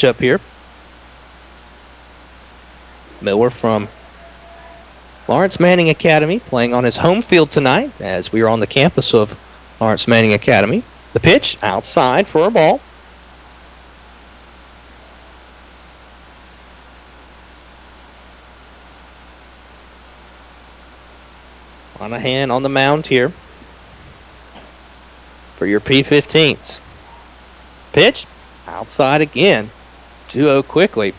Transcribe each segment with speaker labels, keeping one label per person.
Speaker 1: matchup here. Miller from Lawrence Manning Academy playing on his home field tonight as we are on the campus of Lawrence Manning Academy. The pitch outside for a ball. Monahan on the mound here for your P15s. Pitch outside again. 2-0 quickly.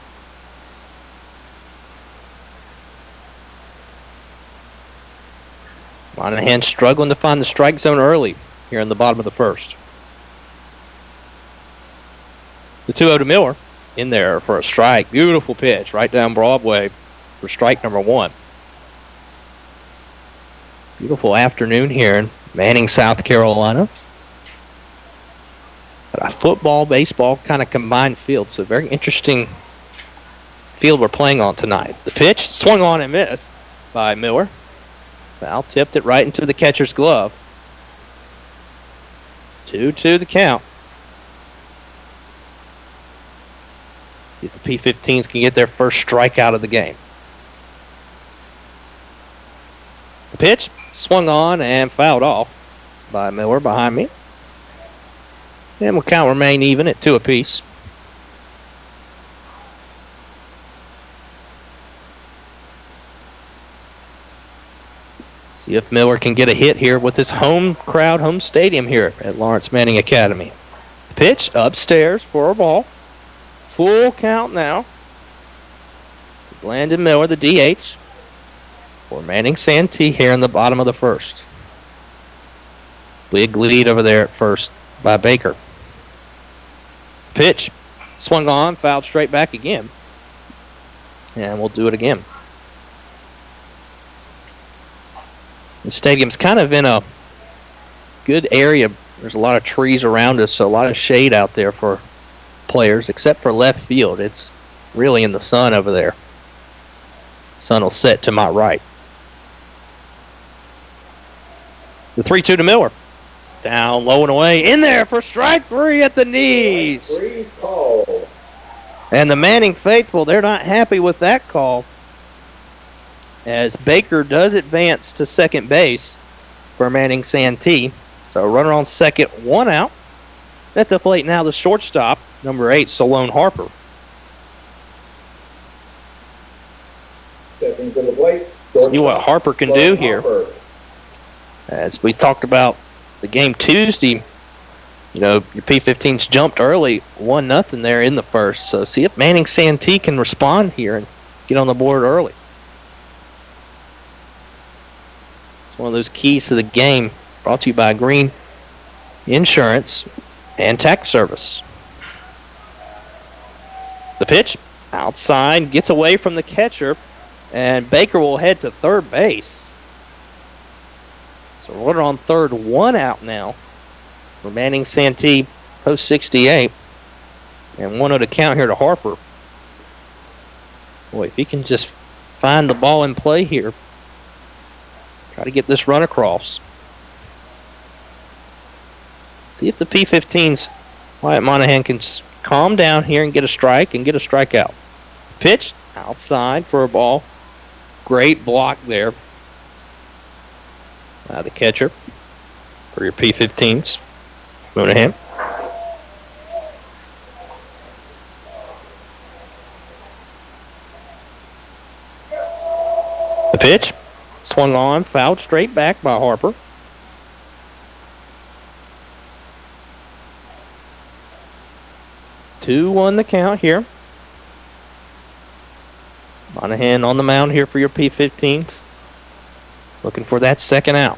Speaker 1: Monahan struggling to find the strike zone early here in the bottom of the first. The 2-0 to Miller in there for a strike. Beautiful pitch right down Broadway for strike number 1. Beautiful afternoon here in Manning, South Carolina. But a football, baseball kind of combined field. So very interesting field we're playing on tonight. The pitch swung on and missed by Miller. Foul tipped it right into the catcher's glove. 2-2 the count. See if the P15s can get their first strikeout of the game. The pitch swung on and fouled off by Miller behind me. And will count remain even at 2 apiece. See if Miller can get a hit here with his home crowd, home stadium here at Lawrence Manning Academy. The pitch upstairs for a ball. Full count now. Landon Miller, the DH, for Manning Santee here in the bottom of the first. Big lead over there at first by Baker. Pitch swung on, fouled straight back again. And we'll do it again. The stadium's kind of in a good area. There's a lot of trees around us, so a lot of shade out there for players, except for left field. It's really in the sun over there. Sun will set to my right. The 3-2 to Miller. Down, low and away. In there for strike 3 at the knees. And the Manning faithful, they're not happy with that call, as Baker does advance to second base for Manning Santee. So runner on second, 1 out. At the plate now, the shortstop, number 8, Salone Harper.
Speaker 2: Stepping to the plate.
Speaker 1: See what Harper can do here. As we talked about the game Tuesday, you know, your P15s jumped early, 1-0 there in the first. So see if Manning Santee can respond here and get on the board early. It's one of those keys to the game, brought to you by Green Insurance and Tax Service. The pitch outside, gets away from the catcher, and Baker will head to third base. So runner on third, 1 out now for Manning Santee, post 68. And 1-0 to count here to Harper. Boy, if he can just find the ball in play here, try to get this run across. See if the P15s, Wyatt Monahan, can calm down here and get a strike and get a strikeout. Pitch outside for a ball. Great block there by the catcher for your P15s. Monahan. The pitch swung on, fouled straight back by Harper. Two on the count here. Monahan on the mound here for your P15s. Looking for that second out.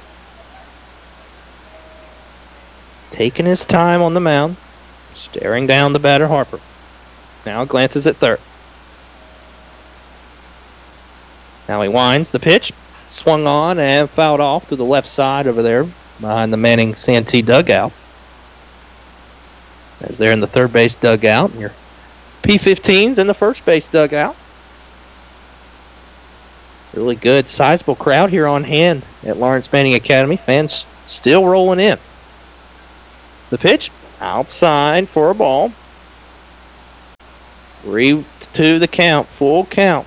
Speaker 1: Taking his time on the mound. Staring down the batter, Harper. Now glances at third. Now he winds the pitch. Swung on and fouled off to the left side over there behind the Manning Santee dugout. As they're in the third base dugout. And your P15s in the first base dugout. Really good, sizable crowd here on hand at Lawrence Manning Academy. Fans still rolling in. The pitch outside for a ball. 3-2 the count, full count.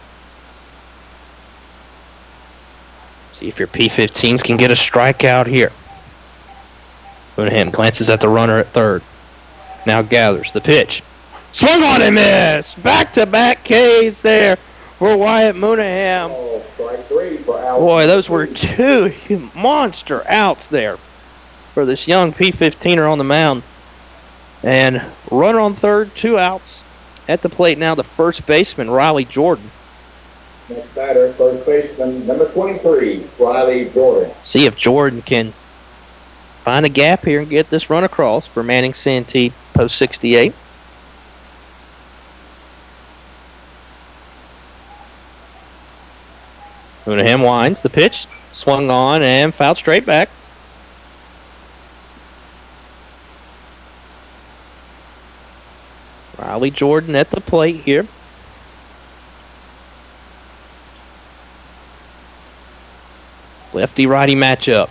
Speaker 1: See if your P15s can get a strikeout here. Moonaham glances at the runner at third. Now gathers the pitch. Swung on and missed. Back-to-back Ks there for Wyatt Moonaham. Boy, those were two monster outs there for this young P15er on the mound. And runner on third, 2 outs. At the plate now, the first baseman, Riley Jordan.
Speaker 2: Next batter, first baseman, number 23, Riley Jordan.
Speaker 1: See if Jordan can find a gap here and get this run across for Manning Santee, post 68. Moonaham winds the pitch, swung on and fouled straight back. Riley Jordan at the plate here. Lefty-righty matchup.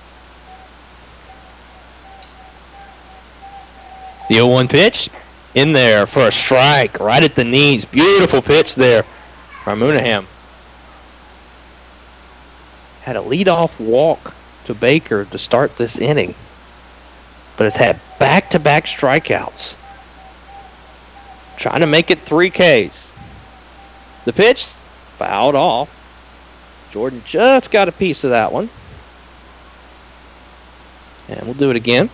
Speaker 1: The 0-1 pitch in there for a strike right at the knees. Beautiful pitch there from Moonaham. Had a leadoff walk to Baker to start this inning, but has had back-to-back strikeouts. Trying to make it 3 Ks. The pitch fouled off. Jordan just got a piece of that one. And we'll do it again.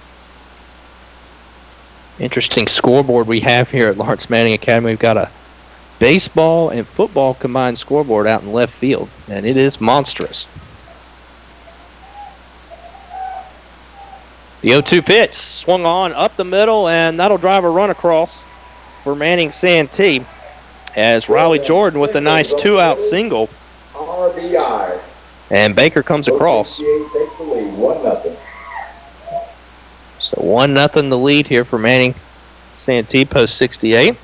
Speaker 1: Interesting scoreboard we have here at Lawrence Manning Academy. We've got a baseball and football combined scoreboard out in left field, and it is monstrous. The 0-2 pitch swung on up the middle, and that'll drive a run across for Manning Santee as Riley Jordan with a nice 2-out single.
Speaker 2: RBI.
Speaker 1: And Baker comes across.
Speaker 2: Takes the lead, 1-0.
Speaker 1: So 1-0 the lead here for Manning Santee, post 68.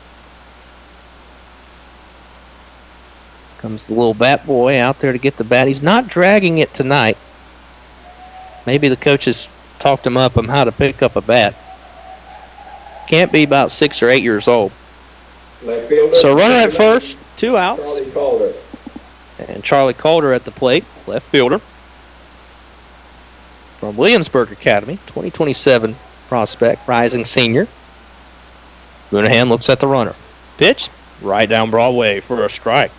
Speaker 1: Comes the little bat boy out there to get the bat. He's not dragging it tonight. Maybe the coaches talked him up on how to pick up a bat. Can't be about 6 or 8 years old. So runner at first, 2 outs. And Charlie Calder at the plate, left fielder. From Williamsburg Academy, 2027 prospect, rising senior. Moonaham looks at the runner. Pitch, right down Broadway for a strike.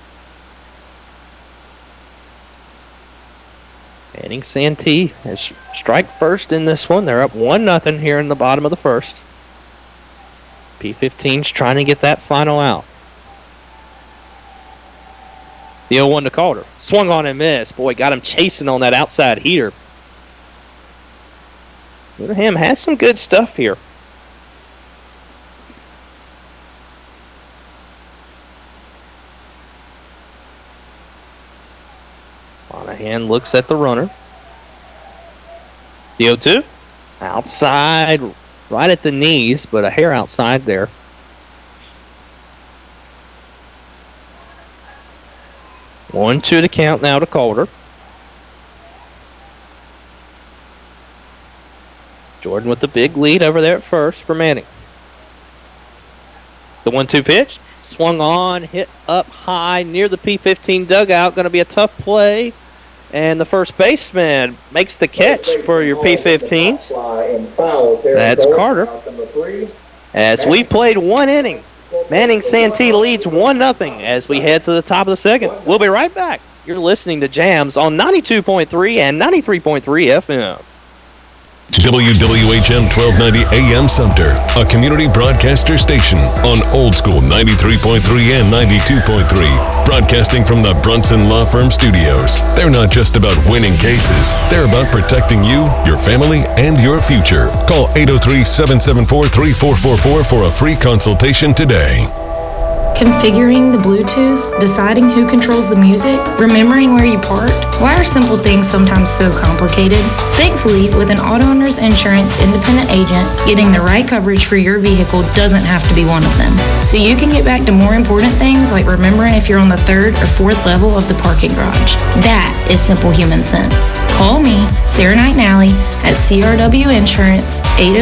Speaker 1: Manning Santee has strike first in this one. They're up 1-0 here in the bottom of the first. P15's trying to get that final out. The 0-1 to Calder. Swung on and missed. Boy, got him chasing on that outside heater. Moonaham has some good stuff here. Monahan looks at the runner. The 0-2. Outside, right at the knees, but a hair outside there. One, 2 to count now to Calder. Jordan with the big lead over there at first for Manning. The 1-2 pitch. Swung on, hit up high near the P15 dugout. Going to be a tough play. And the first baseman makes the catch for your P15s. That's Carter. As we've played 1 inning, Manning Santee leads 1-0 as we head to the top of the second. We'll be right back. You're listening to Jams on 92.3 and 93.3 FM.
Speaker 3: WWHM 1290 AM Sumter, a community broadcaster station on Old School 93.3 and 92.3, broadcasting from the Brunson Law Firm Studios. They're not just about winning cases, they're about protecting you, your family, and your future. Call 803-774-3444 for a free consultation today.
Speaker 4: Configuring the Bluetooth, deciding who controls the music, remembering where you parked. Why are simple things sometimes so complicated? Thankfully, with an Auto Owners Insurance independent agent, getting the right coverage for your vehicle doesn't have to be one of them. So you can get back to more important things like remembering if you're on the 3rd or 4th level of the parking garage. That is simple human sense. Call me, Sarah Knight Nally, at CRW Insurance,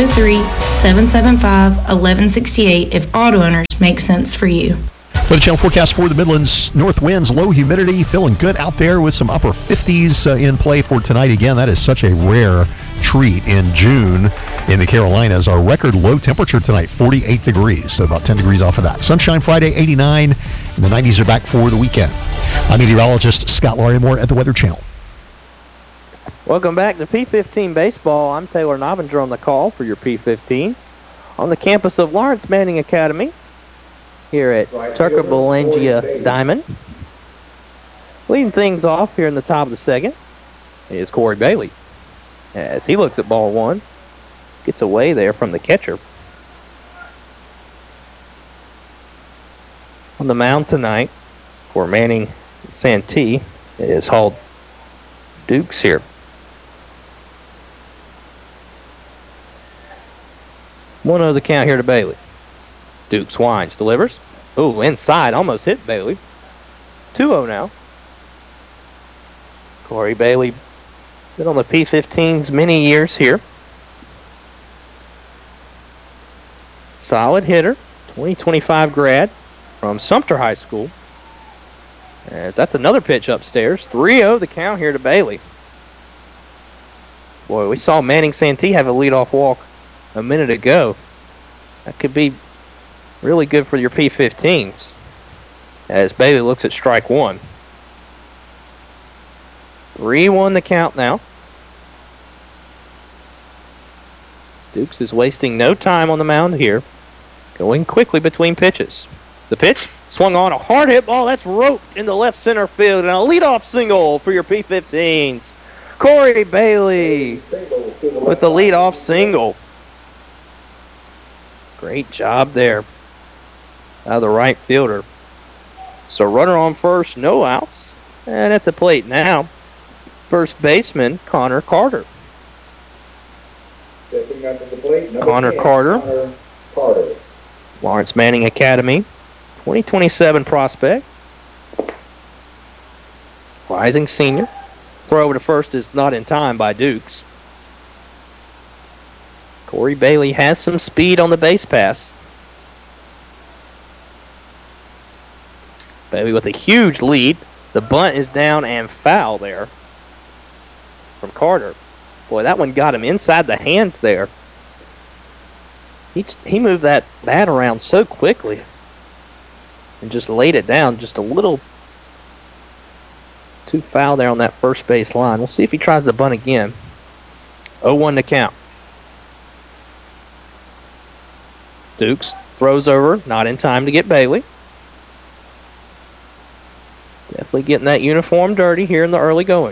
Speaker 4: 803-775-1168 if auto owners make sense for you.
Speaker 5: Weather Channel forecast for the Midlands: north winds, low humidity, feeling good out there with some upper 50s in play for tonight. Again, that is such a rare treat in June in the Carolinas. Our record low temperature tonight, 48 degrees, so about 10 degrees off of that. Sunshine Friday, 89, and the 90s are back for the weekend. I'm meteorologist Scott Larimore at the Weather Channel.
Speaker 1: Welcome back to P15 Baseball. I'm Taylor Novinger on the call for your P15s on the campus of Lawrence Manning Academy here at Tucker Belangia Diamond. Leading things off here in the top of the second is Corey Bailey as he looks at ball one. Gets away there from the catcher. On the mound tonight for Manning Santee is Hall Dukes here. 1-0 the count here to Bailey. Dukes winds, delivers. Ooh, inside, almost hit Bailey. 2-0 now. Corey Bailey been on the P15s many years here. Solid hitter, 2025 grad from Sumter High School. As that's another pitch upstairs. 3-0 the count here to Bailey. Boy, we saw Manning Santee have a leadoff walk a minute ago. That could be really good for your P15s as Bailey looks at strike one. 3-1 the count now. Dukes is wasting no time on the mound here. Going quickly between pitches. The pitch swung on a hard hit ball. That's roped into left center field. And a leadoff single for your P15s. Corey Bailey with the leadoff single. Great job there out of the right fielder. So runner on first, no outs. And at the plate now, first baseman Connor Carter.
Speaker 2: Stepping up to the plate,
Speaker 1: Connor
Speaker 2: 10,
Speaker 1: Carter.
Speaker 2: Connor Carter.
Speaker 1: Lawrence Manning Academy, 2027 prospect. Rising senior. Throw over to first is not in time by Dukes. Corey Bailey has some speed on the base pass. Bailey with a huge lead. The bunt is down and foul there from Carter. Boy, that one got him inside the hands there. He moved that bat around so quickly and just laid it down just a little too foul there on that first base line. We'll see if he tries the bunt again. 0-1 to count. Dukes throws over, not in time to get Bailey. Definitely getting that uniform dirty here in the early going.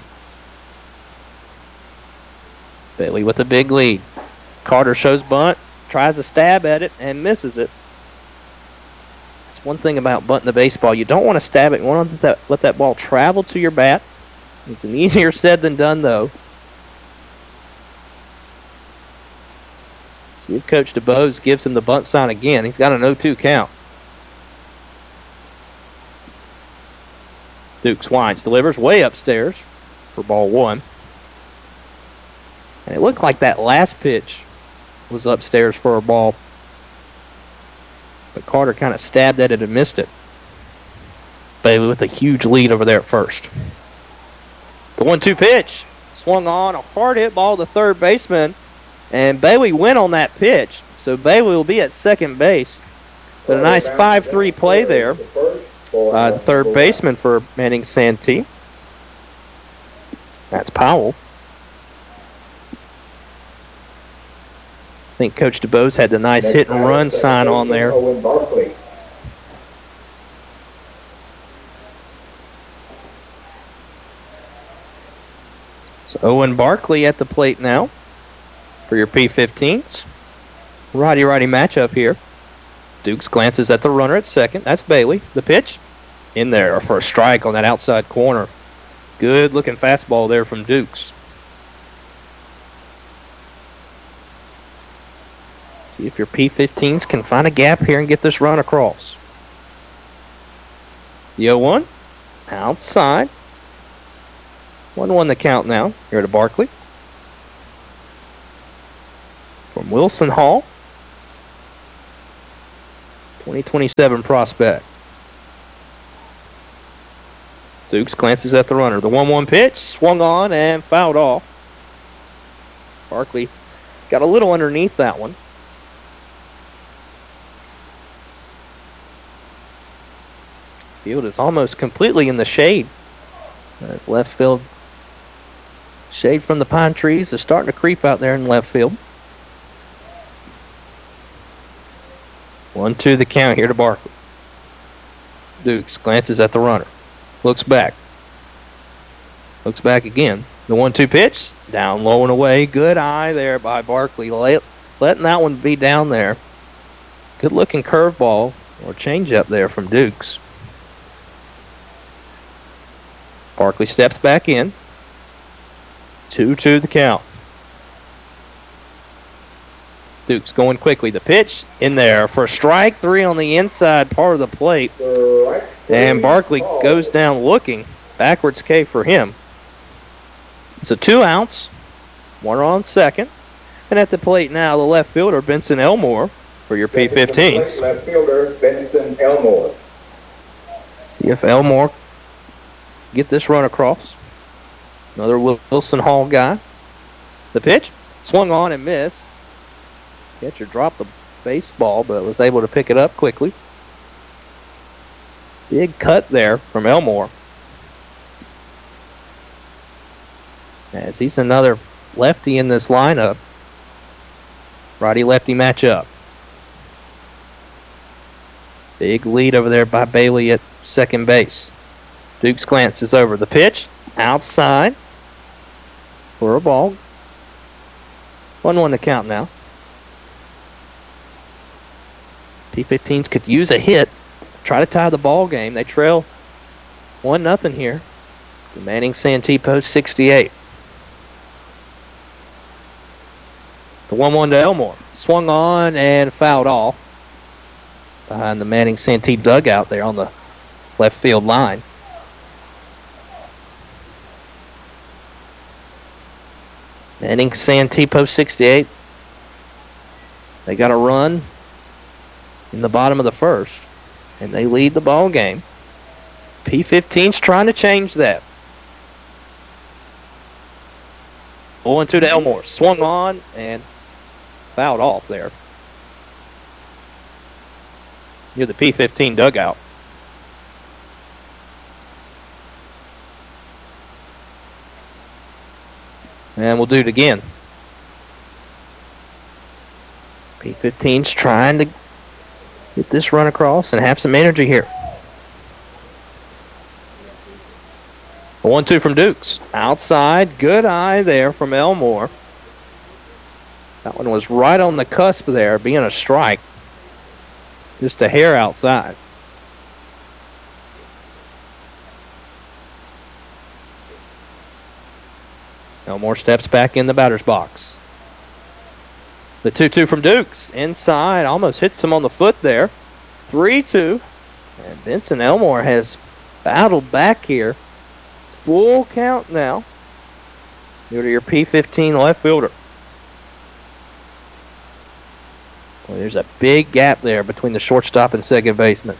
Speaker 1: Bailey with a big lead. Carter shows bunt, tries to stab at it, and misses it. That's one thing about bunting the baseball. You don't want to stab it. You want to let that ball travel to your bat. It's an easier said than done, though. See if Coach DeBose gives him the bunt sign again. He's got an 0-2 count. Dukes winds, delivers way upstairs for ball one. And it looked like that last pitch was upstairs for a ball. But Carter kind of stabbed at it and missed it. Bailey with a huge lead over there at first. The 1-2 pitch. Swung on a hard hit ball to the third baseman. And Bailey went on that pitch. So Bailey will be at second base. But a nice 5-3 play there. The third baseman for Manning Santee. That's Powell. I think Coach DeBose had the nice hit and run sign on there.
Speaker 2: Owen Barkley.
Speaker 1: So Owen Barkley at the plate now for your P15s. Righty-righty matchup here. Dukes glances at the runner at second. That's Bailey. The pitch in there for a strike on that outside corner. Good-looking fastball there from Dukes. See if your P15s can find a gap here and get this run across. The 0-1, outside. 1-1 the count now here to Barkley. From Wilson Hall. 2027 prospect. Dukes glances at the runner. The 1-1 pitch, swung on and fouled off. Barkley got a little underneath that one. Field is almost completely in the shade. As left field shade from the pine trees is starting to creep out there in left field. 1-2 the count here to Barkley. Dukes glances at the runner. Looks back. Looks back again. The 1-2 pitch. Down low and away. Good eye there by Barkley. Letting that one be down there. Good looking curveball or changeup there from Dukes. Barkley steps back in. 2-2 the count. Dukes going quickly. The pitch in there for strike 3 on the inside part of the plate. And Barkley goes down looking. Backwards K for him. So 2 outs. 1 on second. And at the plate now, the left fielder, Benson Elmore, for your P15s.
Speaker 2: Left fielder, Benson Elmore.
Speaker 1: See if Elmore get this run across. Another Wilson Hall guy. The pitch, swung on and missed. Catcher dropped the baseball, but was able to pick it up quickly. Big cut there from Elmore. As he's another lefty in this lineup. Righty-lefty matchup. Big lead over there by Bailey at second base. Dukes glances over. The pitch, outside for a ball. 1-1 to count now. P15s could use a hit. Try to tie the ball game. They trail 1-0 here. To Manning Santee post 68. The 1-1 to Elmore. Swung on and fouled off. Behind the Manning Santee dugout there on the left field line. Manning Santee post 68. They got a run in the bottom of the first, and they lead the ball game. P15's trying to change that. 0-2 to Elmore. Swung on and fouled off there near the P15 dugout. And we'll do it again. P15's trying to get this run across and have some energy here. A 1-2 from Dukes. Outside. Good eye there from Elmore. That one was right on the cusp there, being a strike. Just a hair outside. Elmore steps back in the batter's box. The 2-2 from Dukes. Inside. Almost hits him on the foot there. 3-2. And Benson Elmore has battled back here. Full count now. Go to your P15 left fielder. Well, there's a big gap there between the shortstop and second baseman.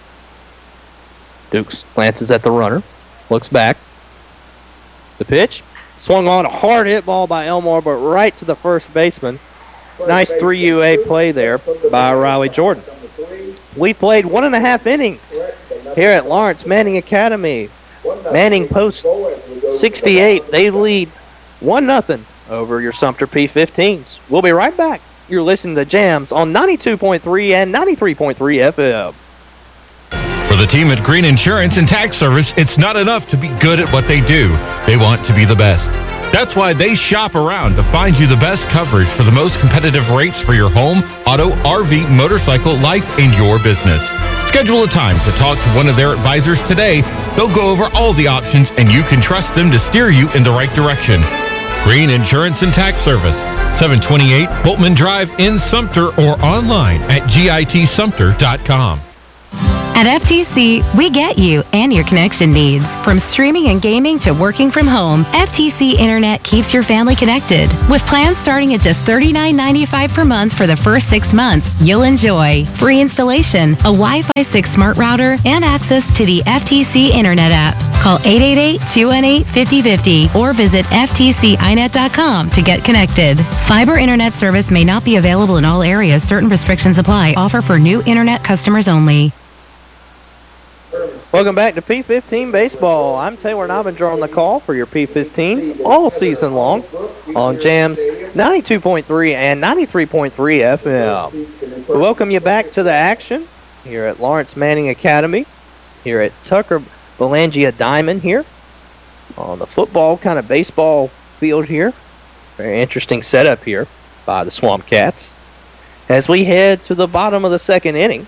Speaker 1: Dukes glances at the runner. Looks back. The pitch. Swung on. A hard hit ball by Elmore, but right to the first baseman. Nice 3 UA play there by Riley Jordan. We played 1.5 innings here at Lawrence Manning Academy. Manning post 68. They lead 1-0 over your Sumter P15s. We'll be right back. You're listening to Jams on 92.3 and 93.3 FM.
Speaker 6: For the team at Green Insurance and Tax Service, it's not enough to be good at what they do. They want to be the best. That's why they shop around to find you the best coverage for the most competitive rates for your home, auto, RV, motorcycle, life, and your business. Schedule a time to talk to one of their advisors today. They'll go over all the options, and you can trust them to steer you in the right direction. Green Insurance and Tax Service, 728 Boltman Drive in Sumter, or online at gitsumter.com.
Speaker 7: At FTC, we get you and your connection needs. From streaming and gaming to working from home, FTC Internet keeps your family connected. With plans starting at just $39.95 per month for the first 6 months, you'll enjoy free installation, a Wi-Fi 6 smart router, and access to the FTC Internet app. Call 888-218-5050 or visit ftcinet.com to get connected. Fiber Internet service may not be available in all areas. Certain restrictions apply. Offer for new Internet customers only.
Speaker 1: Welcome back to P15 Baseball. I'm Taylor Nobinger on the call for your P15s all season long on Jams 92.3 and 93.3 FM. We welcome you back to the action here at Lawrence Manning Academy, here at Tucker Belangia Diamond here on the football kind of baseball field here. Very interesting setup here by the Swamp Cats as we head to the bottom of the second inning.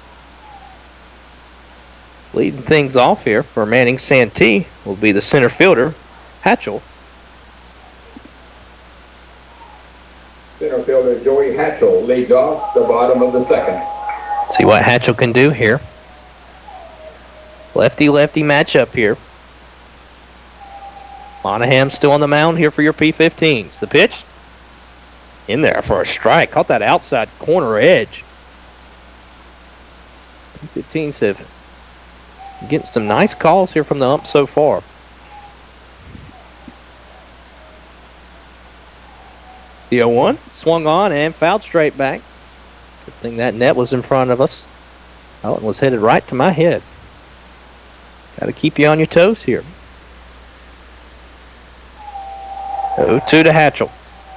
Speaker 1: Leading things off here for Manning Santee will be the center fielder, Hatchell.
Speaker 2: Center fielder Joey Hatchell leads off the bottom of the second.
Speaker 1: See what Hatchell can do here. Lefty-lefty matchup here. Monahan still on the mound here for your P15s. The pitch in there for a strike. Caught that outside corner edge. P15s have getting some nice calls here from the ump so far. The 0-1 swung on and fouled straight back. Good thing that net was in front of us. That one was headed right to my head. Got to keep you on your toes here. 0-2 to Hatchell.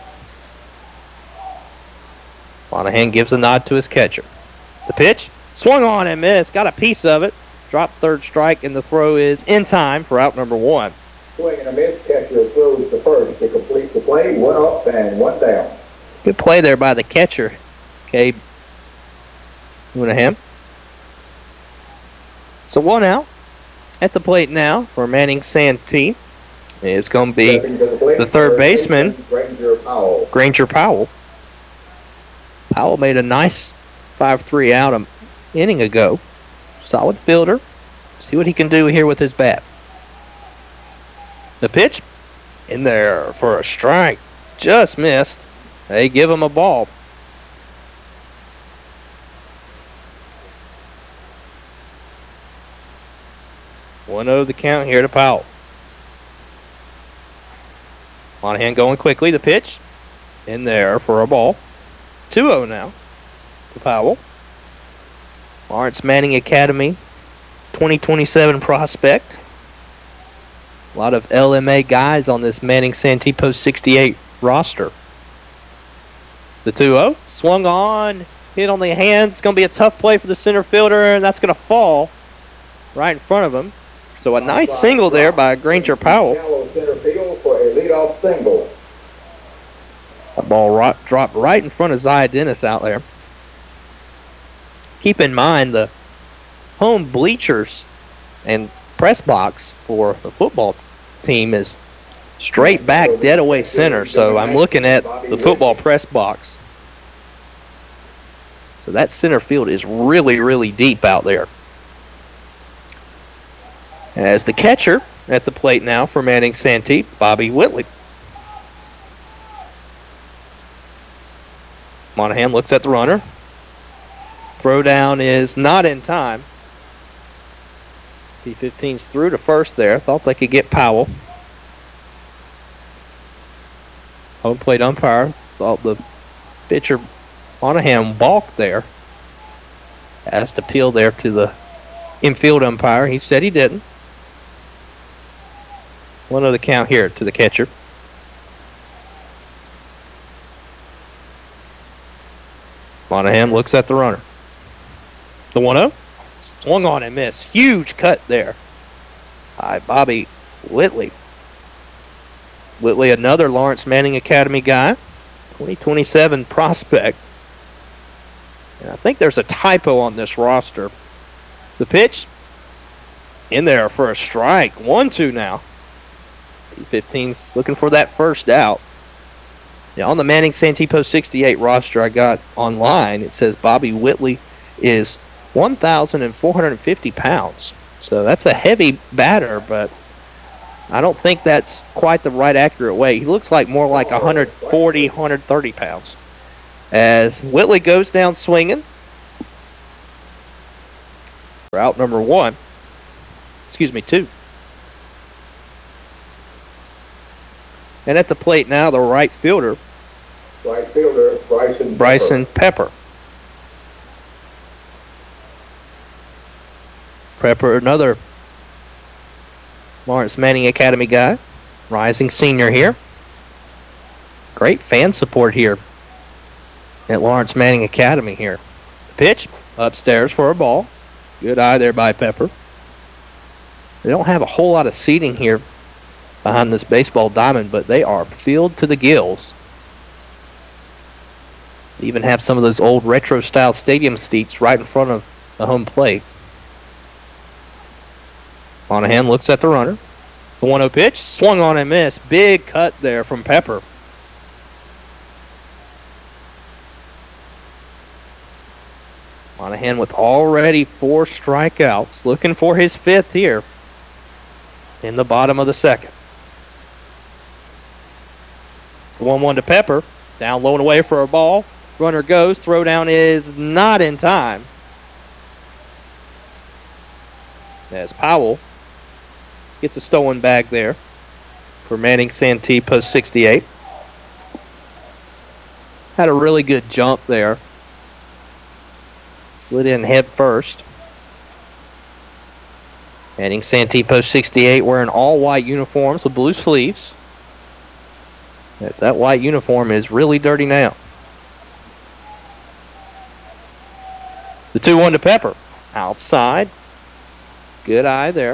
Speaker 1: Monahan gives a nod to his catcher. The pitch swung on and missed. Got a piece of it. Drop third strike, and the throw is in time for out number one.
Speaker 2: Swing and a miss. Catcher throws the first to complete the play. One up and one down.
Speaker 1: Good play there by the catcher, Gabe Monahan. So one out. At the plate now for Manning Santee. It's going to be the third baseman, Granger Powell. Powell made a nice 5-3 out an inning ago. Solid fielder. See what he can do here with his bat. The pitch in there for a strike. Just missed. They give him a ball. One over the count here to Powell. Monahan going quickly. The pitch in there for a ball. 2-0 now to Powell. Lawrence Manning Academy 2027 prospect. A lot of LMA guys on this Manning Santee Post 68 roster. The 2-0 swung on, hit on the hands. It's going to be a tough play for the center fielder, and that's going to fall right in front of him. So a nice single there by Granger Powell.
Speaker 2: Center field for a leadoff single.
Speaker 1: That ball dropped right in front of Zia Dennis out there. Keep in mind the home bleachers and press box for the football team is straight back dead away center. So I'm looking at the football press box. So that center field is really, really deep out there. As the catcher at the plate now for Manning Santee, Bobby Whitley. Monahan looks at the runner. Throw down is not in time. P15's through to first there. Thought they could get Powell. Home plate umpire thought the pitcher Monahan balked there. Asked appeal there to the infield umpire. He said he didn't. One of the count here to the catcher. Monahan looks at the runner. The 1-0. Swung on and missed. Huge cut there by Bobby Whitley. Whitley, another Lawrence Manning Academy guy, 2027 prospect. And I think there's a typo on this roster. The pitch in there for a strike. 1-2 now. P15's looking for that first out. Yeah, on the Manning Santee Post 68 roster I got online, it says Bobby Whitley is 1,450 pounds. So that's a heavy batter, but I don't think that's quite the right accurate weight. He looks like more like 140, 130 pounds. As Whitley goes down swinging. Route number 2. And at the plate now, the right fielder, Bryson Pepper. Pepper, another Lawrence Manning Academy guy, rising senior here. Great fan support here at Lawrence Manning Academy here. Pitch upstairs for a ball. Good eye there by Pepper. They don't have a whole lot of seating here behind this baseball diamond, but they are filled to the gills. They even have some of those old retro-style stadium seats right in front of the home plate. Monahan looks at the runner. The 1-0 pitch, swung on and missed. Big cut there from Pepper. Monahan with already 4 strikeouts, looking for his 5th here in the bottom of the second. 1-1 to Pepper. Down low and away for a ball. Runner goes. Throw down is not in time. As Powell gets a stolen bag there for Manning Santee Post 68. Had a really good jump there. Slid in head first. Manning Santee Post 68 wearing all white uniforms with blue sleeves. As that white uniform is really dirty now. The 2-1 to Pepper. Outside. Good eye there.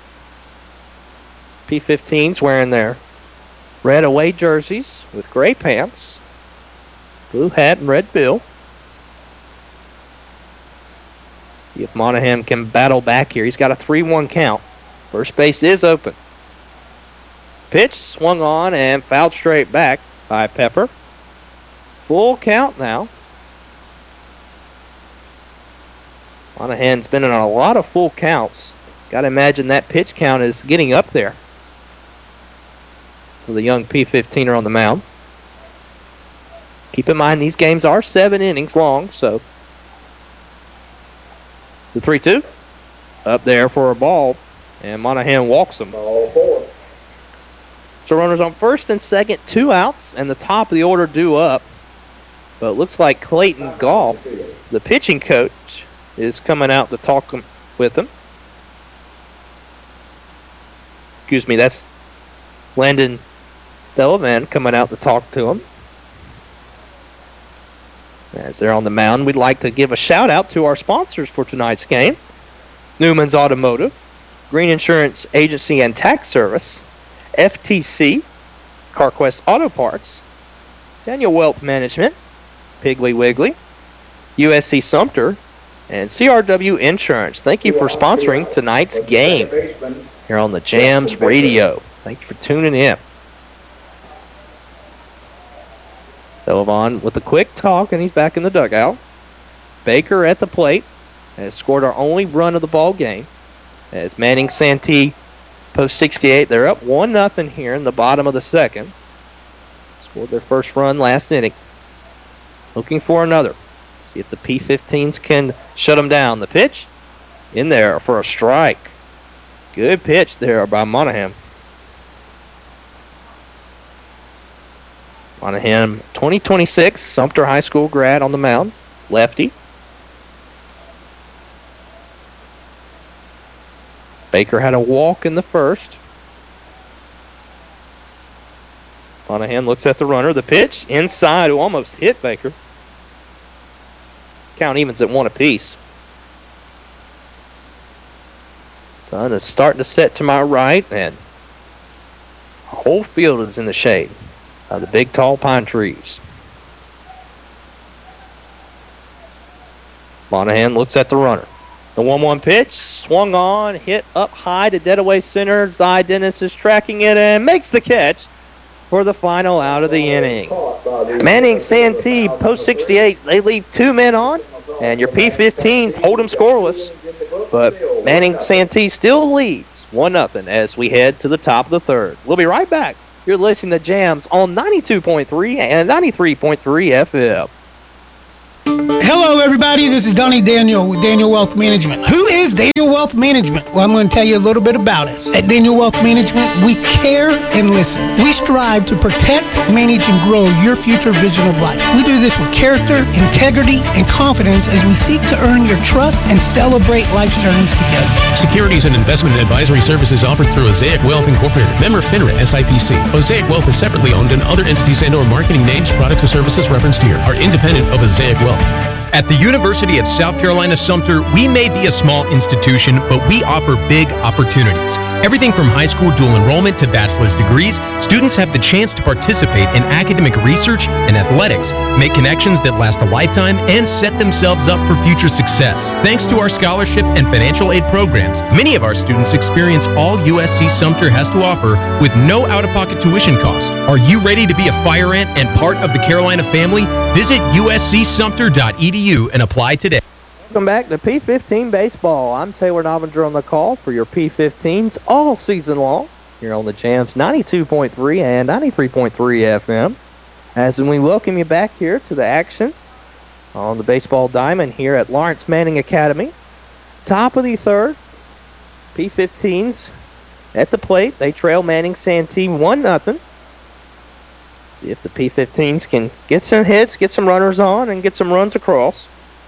Speaker 1: P15's wearing their red away jerseys with gray pants, blue hat, and red bill. See if Monahan can battle back here. He's got a 3-1 count. First base is open. Pitch swung on and fouled straight back by Pepper. Full count now. Monahan's been in a lot of full counts. Got to imagine that pitch count is getting up there for the young P15er on the mound. Keep in mind these games are 7 innings long, so the 3-2 up there for a ball, and Monahan walks him.
Speaker 2: Ball 4.
Speaker 1: So runners on first and second, 2 outs, and the top of the order due up. But it looks like Clayton Goff, the pitching coach, is coming out to talk with him. Excuse me, that's Landon Delavan coming out to talk to him. As they're on the mound, we'd like to give a shout out to our sponsors for tonight's game. Newman's Automotive, Green Insurance Agency and Tax Service, FTC, CarQuest Auto Parts, Daniel Wealth Management, Piggly Wiggly, USC Sumter, and CRW Insurance. Thank you for sponsoring tonight's game here on the Jams Radio. Thank you for tuning in. Delavan with a quick talk, and he's back in the dugout. Baker at the plate has scored our only run of the ball game. As Manning Santee Post 68, they're up 1-0 here in the bottom of the second. Scored their first run last inning. Looking for another. See if the P15s can shut them down. The pitch in there for a strike. Good pitch there by Monahan. Monahan, 2026, Sumter High School grad on the mound. Lefty. Baker had a walk in the first. Monahan looks at the runner. The pitch inside, who almost hit Baker. Count evens at 1 apiece. Sun is starting to set to my right, and a whole field is in the shade of the big, tall pine trees. Monahan looks at the runner. The 1-1 pitch, swung on, hit up high to dead away center. Zy Dennis is tracking it and makes the catch for the final out of the inning. Manning Santee, post 68, they leave 2 men on, and your P15s hold them scoreless. But Manning Santee still leads 1-0 as we head to the top of the third. We'll be right back. You're listening to Jams on 92.3 and 93.3 FM.
Speaker 8: Hello, everybody. This is Donnie Daniel with Daniel Wealth Management. Who is Daniel Wealth Management? Well, I'm going to tell you a little bit about us. At Daniel Wealth Management, we care and listen. We strive to protect, manage, and grow your future vision of life. We do this with character, integrity, and confidence as we seek to earn your trust and celebrate life's journeys together.
Speaker 9: Securities and investment advisory services offered through Osaic Wealth Incorporated. Member FINRA SIPC. Osaic Wealth is separately owned, and other entities and/or marketing names, products, or services referenced here are independent of Osaic Wealth.
Speaker 10: At the University of South Carolina Sumter, we may be a small institution, but we offer big opportunities. Everything from high school dual enrollment to bachelor's degrees, students have the chance to participate in academic research and athletics, make connections that last a lifetime, and set themselves up for future success. Thanks to our scholarship and financial aid programs, many of our students experience all USC Sumter has to offer with no out-of-pocket tuition costs. Are you ready to be a fire ant and part of the Carolina family? Visit uscsumter.edu and apply today.
Speaker 1: Welcome back to P15 Baseball. I'm Taylor Novinger on the call for your P15s all season long here on the Jams 92.3 and 93.3 FM. As we welcome you back here to the action on the baseball diamond here at Lawrence Manning Academy. Top of the third, P15s at the plate. They trail Manning Santee 1-0. See if the P15s can get some hits, get some runners on, and get some runs across.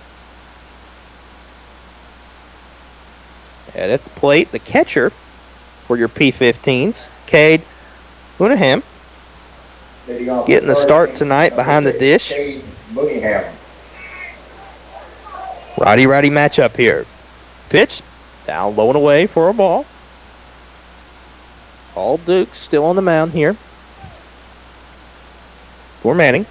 Speaker 1: And at the plate, the catcher for your P15s, Cade Moonaham, getting the start tonight behind the dish. Righty-righty matchup here. Pitch, down low and away for a ball. Paul Dukes still on the mound here for Manning.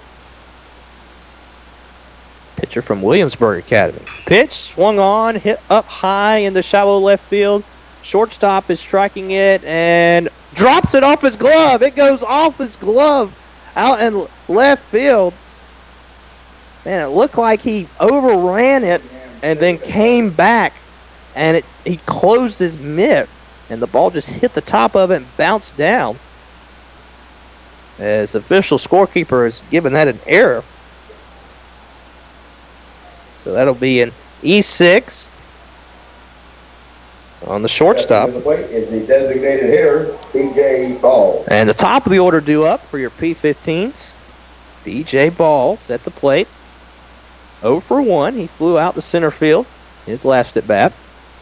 Speaker 1: Pitcher from Williamsburg Academy. Pitch swung on, hit up high in the shallow left field. Shortstop is striking it and drops it off his glove. It goes off his glove out in left field. Man, it looked like he overran it and then came back, and he closed his mitt, and the ball just hit the top of it and bounced down. As the official scorekeeper has given that an error. So that'll be an E6 on the shortstop.
Speaker 2: The plate is the designated hitter, B.J. Balls.
Speaker 1: And the top of the order due up for your P15s. B.J. Balls at the plate. 0 for 1. He flew out to center field. His last at bat.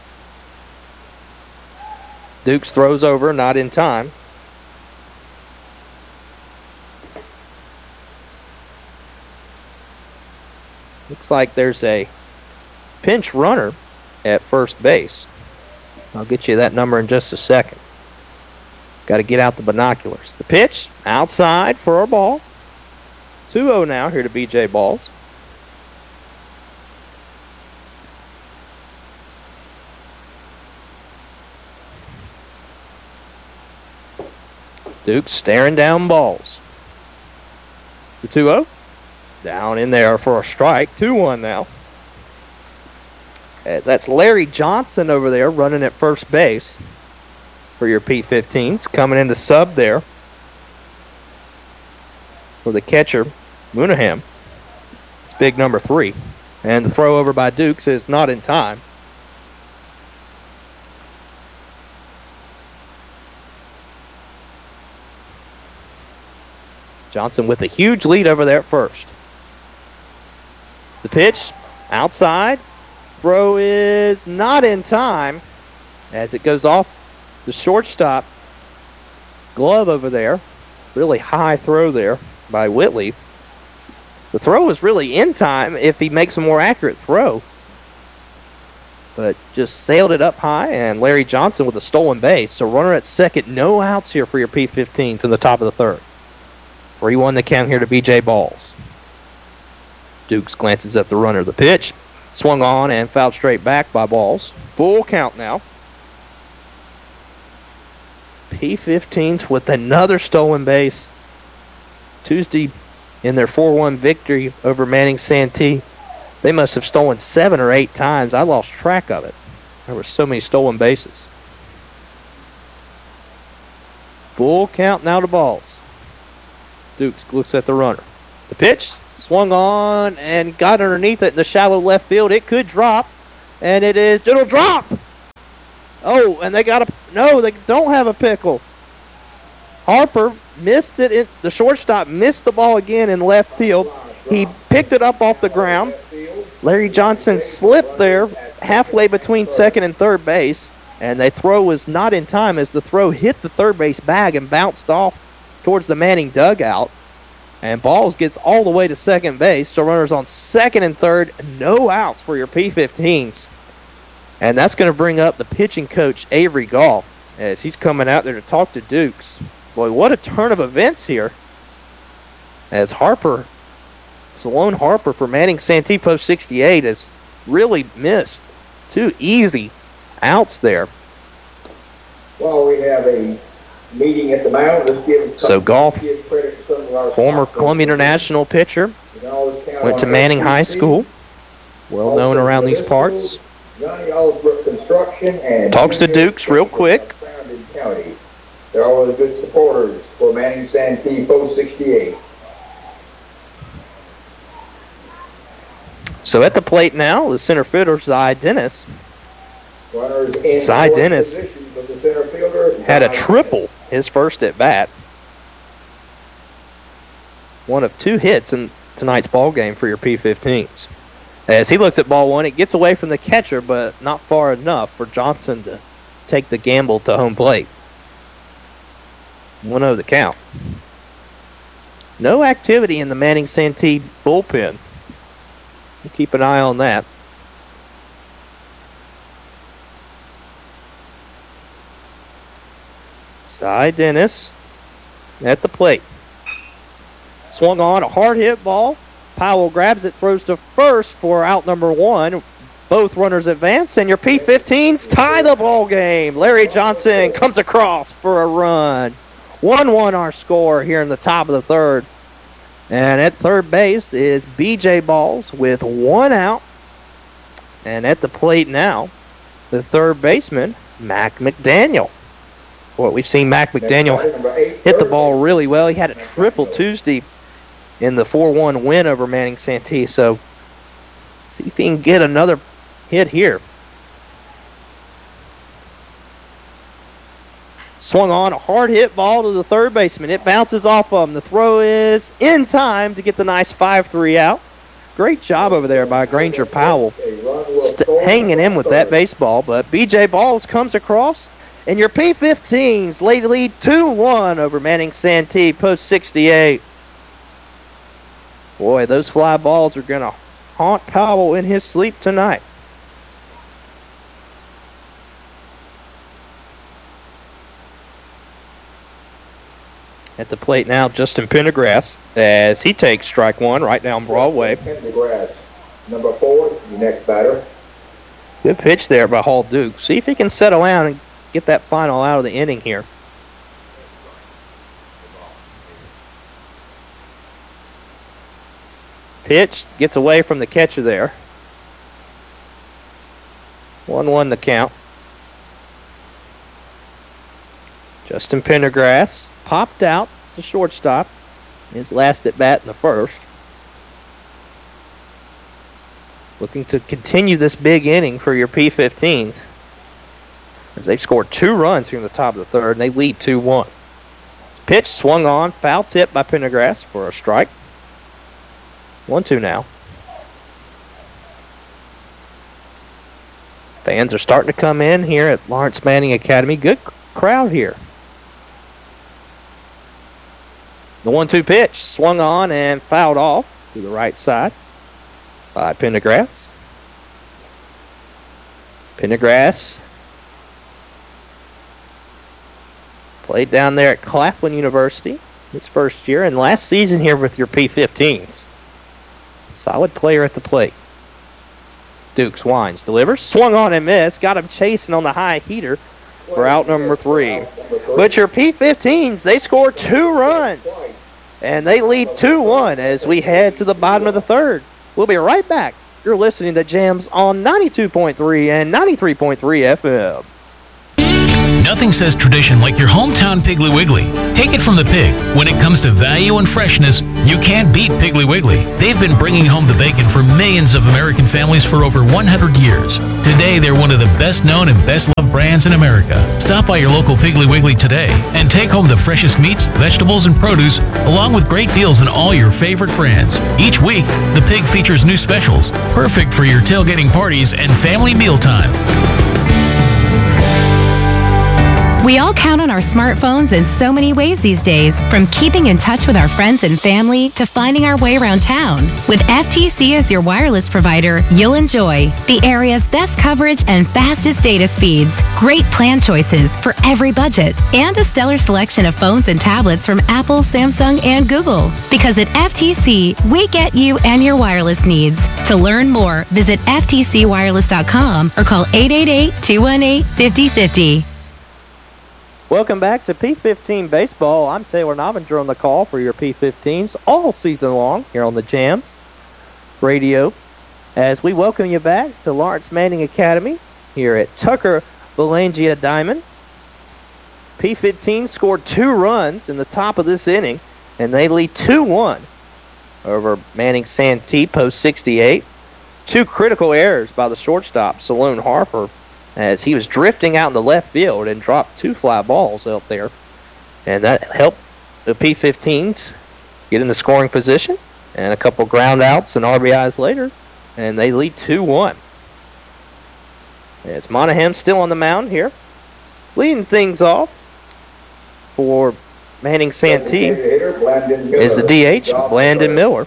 Speaker 1: Dukes throws over, not in time. Looks like there's a pinch runner at first base. I'll get you that number in just a second. Got to get out the binoculars. The pitch, outside for a ball. 2-0 now here to B.J. Balls. Duke staring down balls. The 2-0. Down in there for a strike. 2-1 now. As that's Larry Johnson over there running at first base for your P15s. Coming in to sub there for the catcher, Moonaham. It's big number 3. And the throw over by Dukes is not in time. Johnson with a huge lead over there at first. The pitch, outside. Throw is not in time as it goes off the shortstop glove over there. Really high throw there by Whitley. The throw is really in time if he makes a more accurate throw. but just sailed it up high, and Larry Johnson with a stolen base. So runner at second, no outs here for your P15s in the top of the third. 3-1 the count here to B.J. Balls. Dukes glances at the runner. The pitch swung on and fouled straight back by Balls. Full count now. P15s with another stolen base. Tuesday in their 4-1 victory over Manning Santee, they must have stolen 7 or 8 times. I lost track of it. There were so many stolen bases. Full count now to Balls. Dukes looks at the runner. The pitch swung on and got underneath it in the shallow left field. It could drop, and it'll drop. Oh, and they don't have a pickle. Harper missed it. The shortstop missed the ball again in left field. He picked it up off the ground. Larry Johnson slipped there halfway between second and third base, and the throw was not in time as the throw hit the third base bag and bounced off towards the Manning dugout. And Balls gets all the way to second base, so runners on second and third, no outs for your P15s. And that's going to bring up the pitching coach, Avery Goff, as he's coming out there to talk to Dukes. Boy, what a turn of events here. As Salone Harper for Manning Santee post 68 has really missed 2 easy outs there.
Speaker 2: Well, we have a meeting at the mound. Let's give
Speaker 1: Goff, former Columbia International pitcher, went to Manning High School, well known around these parts. Talks to Dukes real quick.
Speaker 2: They're always good supporters for Manning Santee post 68.
Speaker 1: So at the plate now, the center fielder, Zy Dennis. Zy Dennis had a triple his first at bat. One of 2 hits in tonight's ball game for your P15s. As he looks at ball one, it gets away from the catcher, but not far enough for Johnson to take the gamble to home plate. 1-0 the count. No activity in the Manning Santee bullpen. We'll keep an eye on that. Cy Dennis at the plate. Swung on, a hard hit ball. Powell grabs it, throws to first for out number 1. Both runners advance, and your P15s tie the ball game. Larry Johnson comes across for a run. 1-1 our score here in the top of the third. And at third base is B.J. Balls with 1 out. And at the plate now, the third baseman, Mac McDaniel. Boy, we've seen Mac McDaniel hit the ball really well. He had a triple Tuesday in the 4-1 win over Manning Santee. So, see if he can get another hit here. Swung on, a hard hit ball to the third baseman. It bounces off of him. The throw is in time to get the nice 5-3 out. Great job over there by Granger Powell. Hanging in with that baseball, but B.J. Balls comes across, and your P15s lead 2-1 over Manning Santee post 68. Boy, those fly balls are going to haunt Powell in his sleep tonight. At the plate now, Justin Pendergrass, as he takes strike 1 right down Broadway.
Speaker 2: Pendergrass, number 4, the next batter.
Speaker 1: Good pitch there by Hall Duke. See if he can settle down and get that final out of the inning here. Pitch gets away from the catcher there. 1-1 the count. Justin Pendergrass popped out to shortstop. His last at bat in the first. Looking to continue this big inning for your P15s. As they've scored 2 runs here in the top of the third, and they lead 2-1. Pitch swung on, foul tip by Pendergrass for a strike. 1-2 now. Fans are starting to come in here at Lawrence Manning Academy. Good crowd here. The 1-2 pitch swung on and fouled off to the right side by Pendergrass. Pendergrass played down there at Claflin University his first year and last season here with your P15s. Solid player at the plate. Dukes winds, delivers, swung on and missed, got him chasing on the high heater for out number 3. But your P15s, they score 2 runs, and they lead 2-1 as we head to the bottom of the third. We'll be right back. You're listening to Jams on 92.3 and 93.3 FM.
Speaker 11: Nothing says tradition like your hometown Piggly Wiggly. Take it from the pig. When it comes to value and freshness, you can't beat Piggly Wiggly. They've been bringing home the bacon for millions of American families for over 100 years. Today, they're one of the best known and best loved brands in America. Stop by your local Piggly Wiggly today and take home the freshest meats, vegetables, and produce, along with great deals on all your favorite brands. Each week, the pig features new specials, perfect for your tailgating parties and family mealtime.
Speaker 7: We all count on our smartphones in so many ways these days, from keeping in touch with our friends and family to finding our way around town. With FTC as your wireless provider, you'll enjoy the area's best coverage and fastest data speeds, great plan choices for every budget, and a stellar selection of phones and tablets from Apple, Samsung, and Google. Because at FTC, we get you and your wireless needs. To learn more, visit ftcwireless.com or call 888-218-5050.
Speaker 1: Welcome back to P15 Baseball. I'm Taylor Novinger on the call for your P15s all season long here on the Jams Radio as we welcome you back to Lawrence Manning Academy here at Tucker Belangia Diamond. P15 scored 2 runs in the top of this inning, and they lead 2-1 over Manning Santee post 68. 2 critical errors by the shortstop, Saloon Harper, as he was drifting out in the left field and dropped 2 fly balls out there. And that helped the P15s get in the scoring position. And a couple ground outs and RBIs later, and they lead 2-1. It's Monahan still on the mound here. Leading things off for Manning Santee is the DH, Blandon Miller.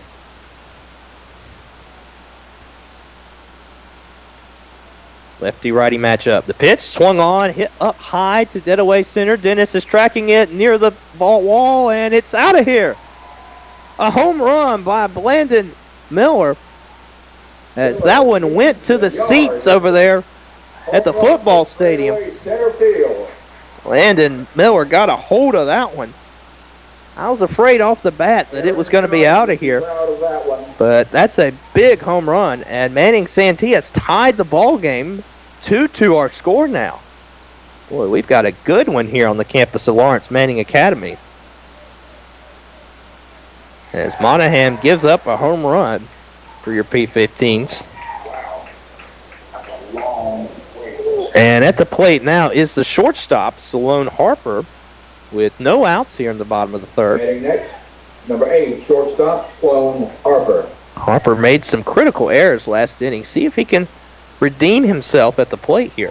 Speaker 1: Lefty-righty matchup. The pitch swung on, hit up high to dead-away center. Dennis is tracking it near the ball wall, and it's out of here. A home run by Blandon Miller. As that one went to the seats over there at the football stadium. Blandon Miller got a hold of that one. I was afraid off the bat that it was going to be out of here. But that's a big home run, and Manning Santee has tied the ball game 2-2 our score now. Boy, we've got a good one here on the campus of Lawrence Manning Academy. As Monahan gives up a home run for your P15s. And at the plate now is the shortstop, Saloon Harper, with no outs here in the bottom of the third.
Speaker 2: Next, number 8, shortstop, Sloan Harper.
Speaker 1: Harper made some critical errors last inning. See if he can redeem himself at the plate here.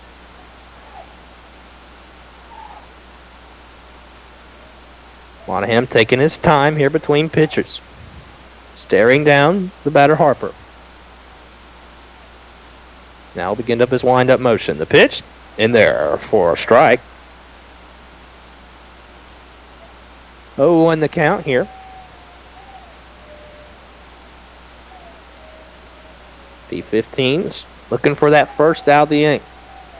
Speaker 1: Monahan taking his time here between pitchers. Staring down the batter Harper. Now begin up his wind-up motion. The pitch in there for a strike. 0-1 the count here. P15's looking for that first out of the inning.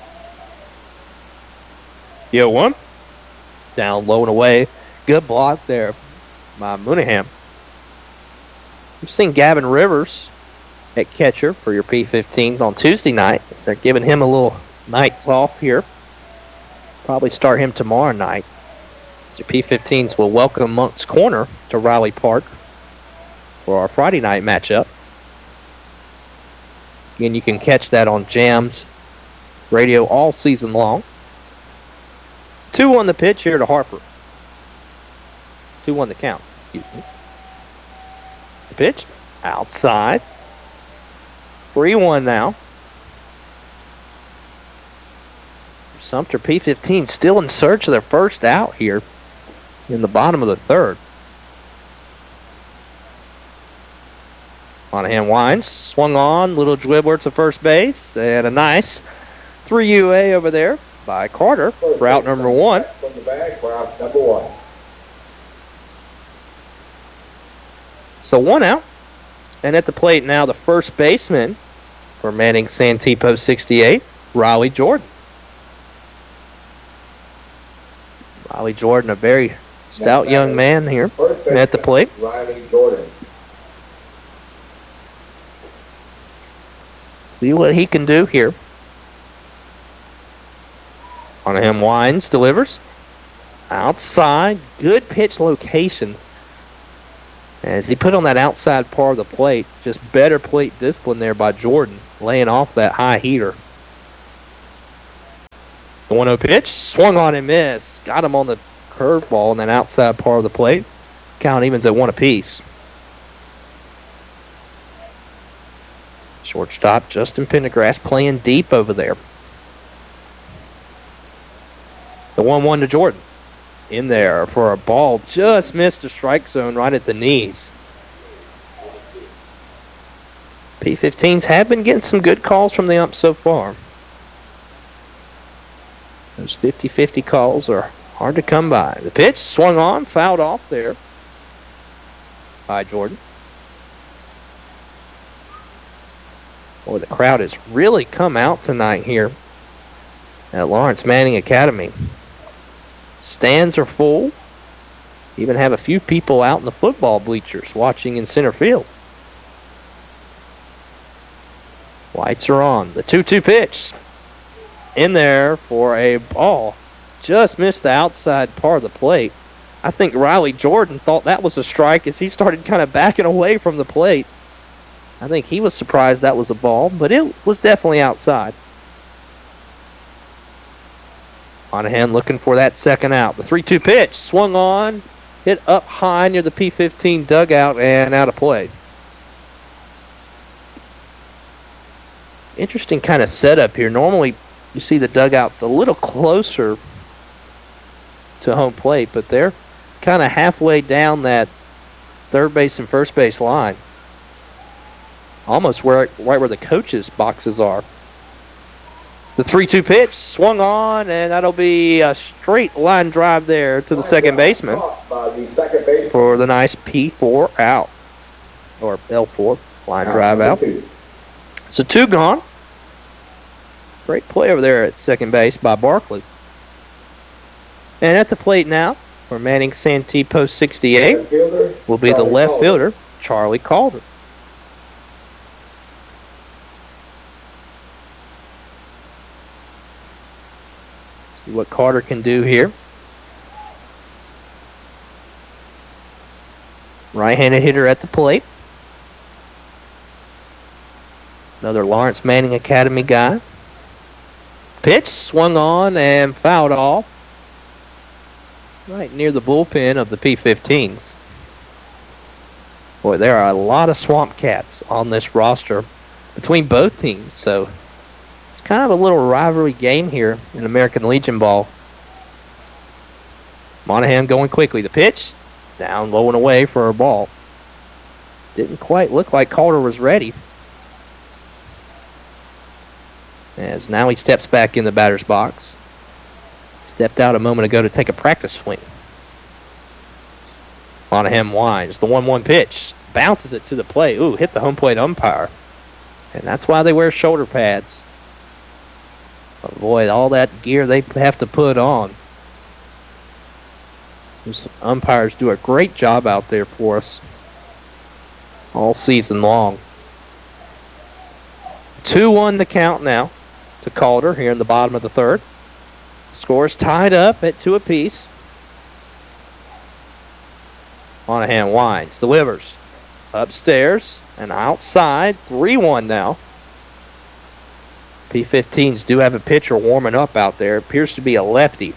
Speaker 1: 0-1. Down low and away. Good block there by Monahan. We've seen Gavin Rivers at catcher for your P15s on Tuesday night. So they're giving him a little night off here. Probably start him tomorrow night. So P15s will welcome Moncks Corner to Riley Park for our Friday night matchup. Again, you can catch that on Jams Radio all season long. 2-1 the pitch here to Harper. 2-1 the count, excuse me. The pitch outside. 3-1 now. Sumter P15 still in search of their first out here in the bottom of the third. Monahan winds, swung on, little dribbler to first base, and a nice 3 UA over there by Carter, route number 1.
Speaker 2: From the bag, route number 1.
Speaker 1: So 1 out. And at the plate now, the first baseman for Manning Santee Post 68, Riley Jordan. Riley Jordan, a very stout young man here at the plate.
Speaker 2: Riley Jordan.
Speaker 1: See what he can do here. On him, Wines delivers. Outside, good pitch location. As he put on that outside part of the plate, just better plate discipline there by Jordan, laying off that high heater. The 1-0 pitch, swung on and missed. Got him on the curveball on that outside part of the plate. Count evens at 1 apiece. Shortstop Justin Pendergrass playing deep over there. The 1-1 to Jordan. In there for a ball. Just missed the strike zone right at the knees. P15s have been getting some good calls from the ump so far. Those 50-50 calls are hard to come by. The pitch swung on, fouled off there by Jordan. Boy, the crowd has really come out tonight here at Lawrence Manning Academy. Stands are full. Even have a few people out in the football bleachers watching in center field. Lights are on. The 2-2 pitch. In there for a ball. Just missed the outside part of the plate. I think Riley Jordan thought that was a strike as he started kind of backing away from the plate. I think he was surprised that was a ball, but it was definitely outside. Monahan looking for that second out. The 3-2 pitch swung on, hit up high near the P15 dugout and out of play. Interesting kind of setup here. Normally you see the dugouts a little closer to home plate, but they're kind of halfway down that third base and first base line. Almost right where the coaches' boxes are. The 3-2 pitch swung on, and that'll be a straight line drive there to the second baseman for the nice P4 out, or L4 line drive out. So 2 gone. Great play over there at second base by Barkley. And at the plate now for Manning Santee Post 68 will be the left fielder, Charlie Calder. See what Carter can do here. Right-handed hitter at the plate. Another Lawrence Manning Academy guy. Pitch swung on and fouled off. Right near the bullpen of the P15s. Boy, there are a lot of Swamp Cats on this roster between both teams, so it's kind of a little rivalry game here in American Legion ball. Monahan going quickly. The pitch, down low and away for a ball. Didn't quite look like Calder was ready. As now he steps back in the batter's box. Stepped out a moment ago to take a practice swing. Monahan winds. The 1-1 pitch. Bounces it to the plate. Ooh, hit the home plate umpire. And that's why they wear shoulder pads. Avoid all that gear they have to put on. Those umpires do a great job out there for us all season long. 2-1 the count now to Calder here in the bottom of the third. Scores tied up at 2 apiece. Monahan winds, delivers. Upstairs and outside. 3-1 now. P15s do have a pitcher warming up out there. Appears to be a lefty.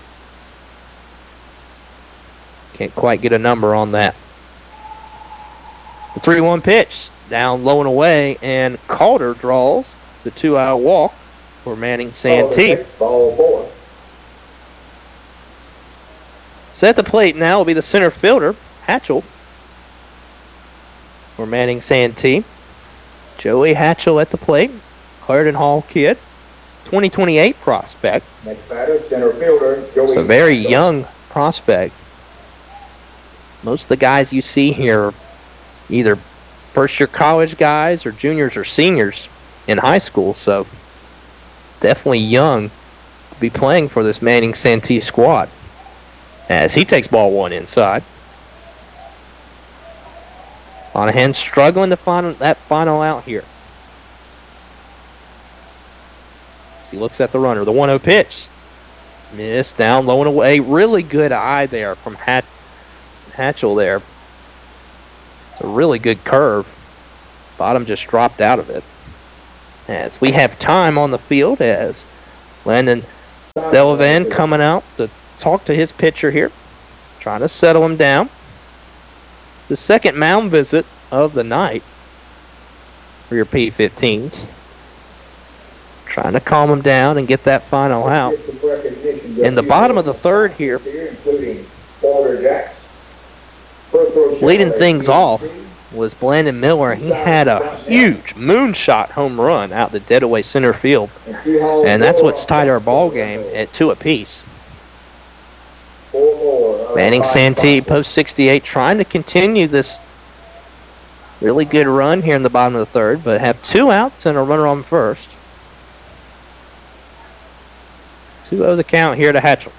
Speaker 1: Can't quite get a number on that. The 3-1 pitch. Down low and away. And Calder draws the 2-out walk for Manning Santee.
Speaker 2: Ball 4.
Speaker 1: So at the plate now will be the center fielder, Hatchell, for Manning Santee. Joey Hatchell at the plate, Clarendon Hall kid. 2028 prospect.
Speaker 2: Next batter, center fielder, Joey.
Speaker 1: It's a very young prospect. Most of the guys you see here are either first-year college guys or juniors or seniors in high school, so definitely young to be playing for this Manning Santee squad. As he takes ball one inside. Monahan struggling to find that final out here. As he looks at the runner, the 1-0 pitch. Missed, down, low and away. Really good eye there from Hatchell there. It's a really good curve. Bottom just dropped out of it. As we have time on the field as Landon Delavan coming out to talk to his pitcher here. Trying to settle him down. It's the second mound visit of the night for your P15s. Trying to calm him down and get that final out. In the bottom of the third here, leading things off was Blandon Miller. He had a huge moonshot home run out the dead-away center field. And that's what's tied our ball game at 2 apiece. Manning Santee, post 68, trying to continue this really good run here in the bottom of the third, but have 2 outs and a runner on first. 2-0 the count here to Hatchell.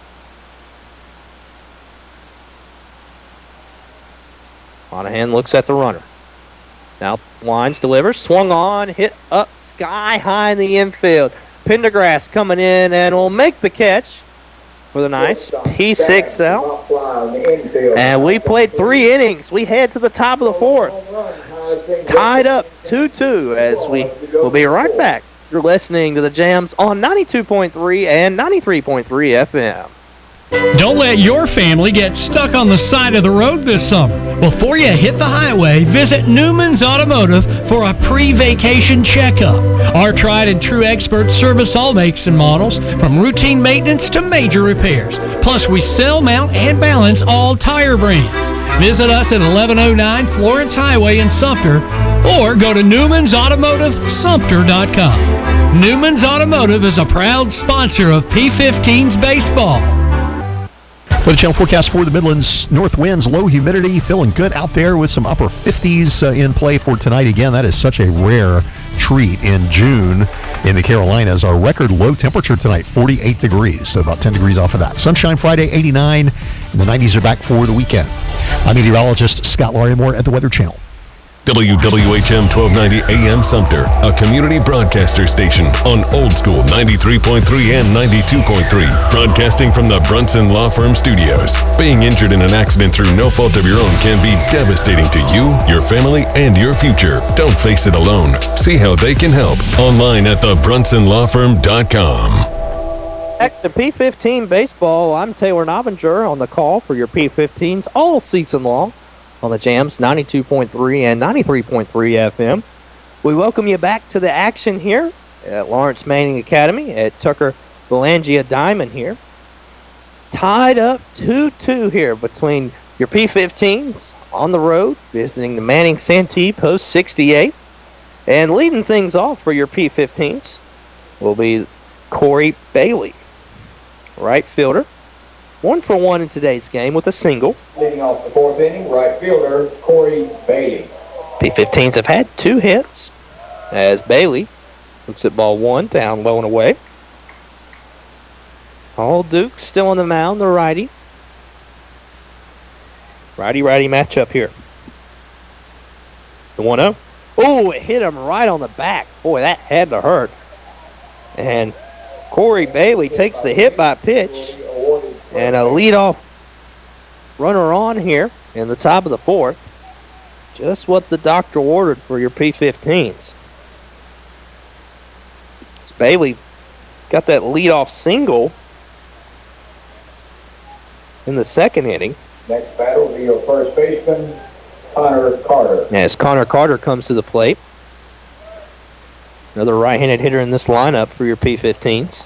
Speaker 1: Monahan looks at the runner. Now winds, delivers, swung on, hit up sky high in the infield. Pendergrass coming in and will make the catch with a nice P6 out. And we played 3 innings. We head to the top of the 4th. Tied up 2-2 as we will be right back. You're listening to the Jams on 92.3 and 93.3 FM.
Speaker 12: Don't let your family get stuck on the side of the road this summer. Before you hit the highway, visit Newman's Automotive for a pre-vacation checkup. Our tried and true experts service all makes and models, from routine maintenance to major repairs. Plus, we sell, mount, and balance all tire brands. Visit us at 1109 Florence Highway in Sumter or go to NewmansAutomotiveSumter.com. Newman's Automotive is a proud sponsor of P15's baseball.
Speaker 5: For the channel forecast for the Midlands, north winds, low humidity, feeling good out there with some upper 50s in play for tonight. Again, that is such a rare treat in June in the Carolinas. Our record low temperature tonight, 48 degrees, so about 10 degrees off of that. Sunshine Friday, 89, and the 90s are back for the weekend. I'm meteorologist Scott Larimore at the Weather Channel.
Speaker 3: WWHM 1290 AM Sumter, a community broadcaster station on Old School 93.3 and 92.3, broadcasting from the Brunson Law Firm Studios. Being injured in an accident through no fault of your own can be devastating to you, your family, and your future. Don't face it alone. See how they can help online at thebrunsonlawfirm.com.
Speaker 1: Back to P15 baseball. I'm Taylor Nobinger on the call for your P15s all season long on the Jams 92.3 and 93.3 FM. We welcome you back to the action here at Lawrence Manning Academy at Tucker Belangia Diamond here. Tied up 2-2 here between your P15s on the road, visiting the Manning Santee post 68. And leading things off for your P15s will be Corey Bailey, right fielder. 1 for 1 in today's game with a single.
Speaker 2: Leading off the 4th inning, right fielder Corey Bailey.
Speaker 1: P15s have had 2 hits as Bailey looks at ball 1, down low and away. All Duke still on the mound, the righty. Righty-righty matchup here. The 1-0. Oh, it hit him right on the back. Boy, that had to hurt. And Corey Bailey takes the hit by pitch. And a leadoff runner on here in the top of the 4th. Just what the doctor ordered for your P15s. As Bailey got that leadoff single in the 2nd inning.
Speaker 2: Next batter will be your first baseman, Connor Carter.
Speaker 1: As Connor Carter comes to the plate. Another right-handed hitter in this lineup for your P15s.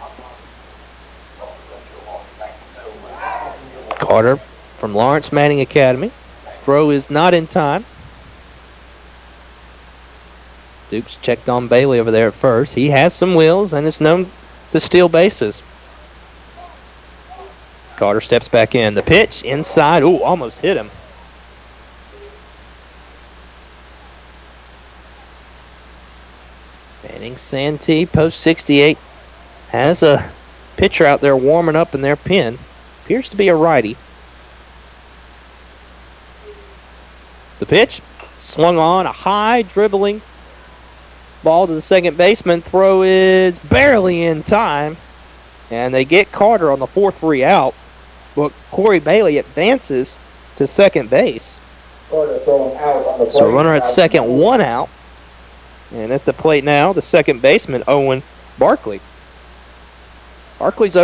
Speaker 1: Carter from Lawrence Manning Academy. Throw is not in time. Dukes checked on Bailey over there at first. He has some wheels and is known to steal bases. Carter steps back in. The pitch inside. Ooh, almost hit him. Manning Santee, post 68, has a pitcher out there warming up in their pen. Appears to be a righty. The pitch swung on, a high dribbling ball to the second baseman. Throw is barely in time, and they get Carter on the 4-3 out. But Corey Bailey advances to second base. So runner at second, 1 out. And at the plate now, the second baseman, Owen Barkley. Barkley's